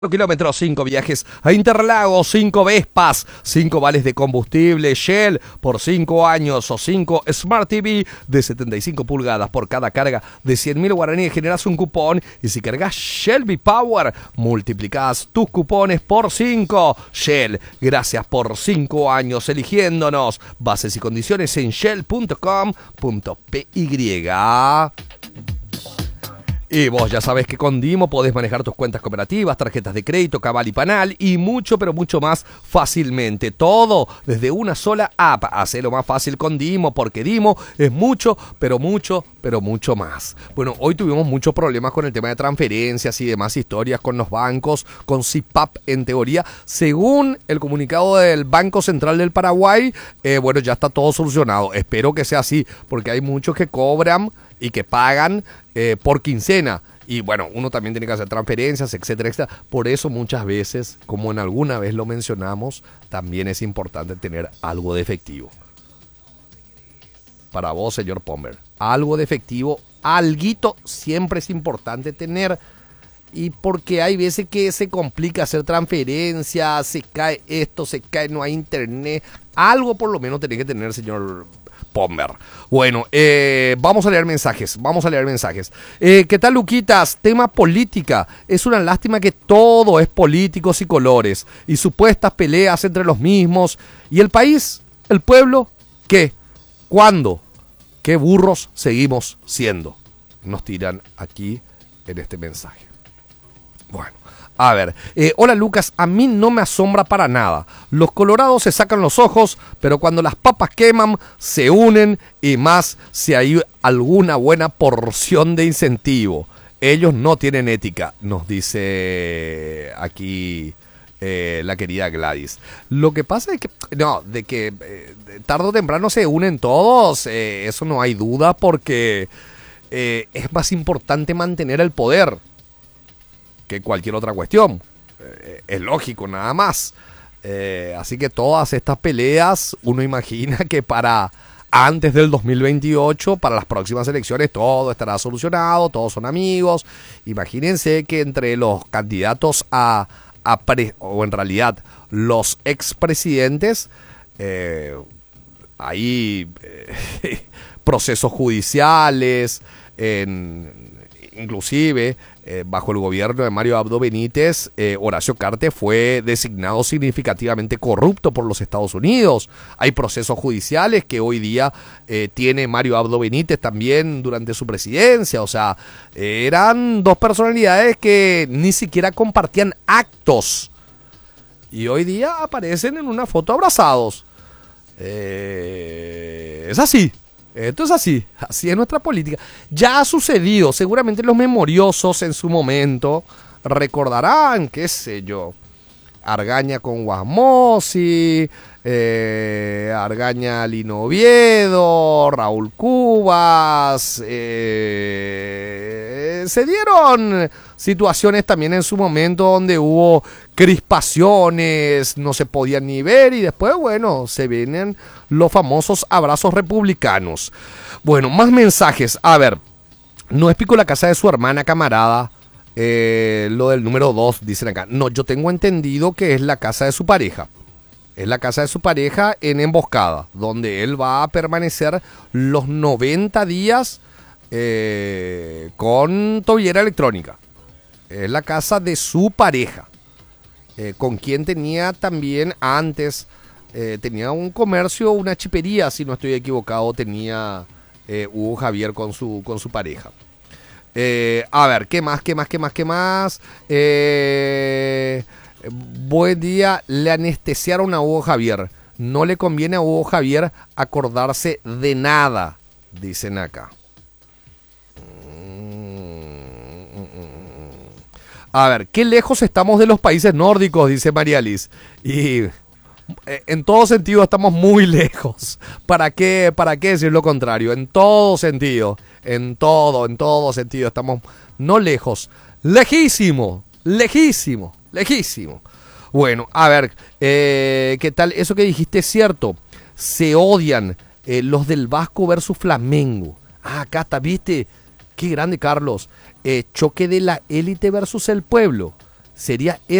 Kilómetros, 5 viajes a Interlagos, 5 Vespas, 5 vales de combustible Shell por 5 años o 5 Smart TV de 75 pulgadas por cada carga de 100.000 guaraníes. Generas un cupón y si cargas Shell V-Power, multiplicás tus cupones por 5. Shell, gracias por 5 años eligiéndonos. Bases y condiciones en shell.com.py. Y vos ya sabés que con Dimo podés manejar tus cuentas cooperativas, tarjetas de crédito, Cabal y Panal y mucho, pero mucho más fácilmente. Todo desde una sola app. Hacelo más fácil con Dimo, porque Dimo es mucho, pero mucho más. Bueno, hoy tuvimos muchos problemas con el tema de transferencias y demás historias con los bancos, con SIPAP en teoría. Según el comunicado del Banco Central del Paraguay, bueno, ya está todo solucionado. Espero que sea así, porque hay muchos que cobran y que pagan por quincena. Y bueno, uno también tiene que hacer transferencias, etcétera, etcétera. Por eso muchas veces, como en alguna vez lo mencionamos, también es importante tener algo de efectivo. Para vos, señor Pomber, algo de efectivo, alguito siempre es importante tener. Y porque hay veces que se complica hacer transferencias, se cae esto, se cae, no hay internet. Algo por lo menos tenés que tener, señor Pomber. Bueno, vamos a leer mensajes. ¿Qué tal, Luquitas? Tema política. Es una lástima que todo es políticos y colores y supuestas peleas entre los mismos. ¿Y el país? ¿El pueblo? ¿Qué? ¿Cuándo? ¿Qué burros seguimos siendo? Nos tiran aquí en este mensaje. Bueno, a ver, hola Lucas, a mí no me asombra para nada. Los colorados se sacan los ojos, pero cuando las papas queman, se unen y más si hay alguna buena porción de incentivo. Ellos no tienen ética, nos dice aquí la querida Gladys. Lo que pasa es que, tarde o temprano se unen todos, eso no hay duda, porque es más importante mantener el poder que cualquier otra cuestión. Es lógico, nada más. Así que todas estas peleas, uno imagina que para antes del 2028, para las próximas elecciones, todo estará solucionado, todos son amigos. Imagínense que entre los candidatos o en realidad los expresidentes, hay procesos judiciales, inclusive bajo el gobierno de Mario Abdo Benítez, Horacio Cartes fue designado significativamente corrupto por los Estados Unidos. Hay procesos judiciales que hoy día tiene Mario Abdo Benítez también durante su presidencia. O sea, eran dos personalidades que ni siquiera compartían actos y hoy día aparecen en una foto abrazados. Es así. Esto es así es nuestra política. Ya ha sucedido, seguramente los memoriosos en su momento recordarán, qué sé yo, Argaña con Guasmosi, Argaña Lino Oviedo, Raúl Cubas, se dieron situaciones también en su momento donde hubo crispaciones, no se podían ni ver y después, bueno, se vienen los famosos abrazos republicanos. Bueno, más mensajes. A ver, no es Pico la casa de su hermana, camarada. Lo del número 2, dicen acá. No, yo tengo entendido que es la casa de su pareja. Es la casa de su pareja en Emboscada, donde él va a permanecer los 90 días con tobillera electrónica. Es la casa de su pareja, con quien tenía también antes, tenía un comercio, una chipería, si no estoy equivocado, tenía Hugo Javier con su pareja. A ver, ¿qué más? Buen día, le anestesiaron a Hugo Javier. No le conviene a Hugo Javier acordarse de nada, dicen acá. A ver, ¿qué lejos estamos de los países nórdicos? Dice María Liz. Y en todo sentido estamos muy lejos. ¿Para qué decir lo contrario? En todo sentido. En todo sentido estamos no lejos. Lejísimo. Bueno, a ver, ¿qué tal? Eso que dijiste es cierto. Se odian los del Vasco versus Flamengo. Ah, acá está, ¿viste? Qué grande, Carlos. Choque de la élite versus el pueblo. Sería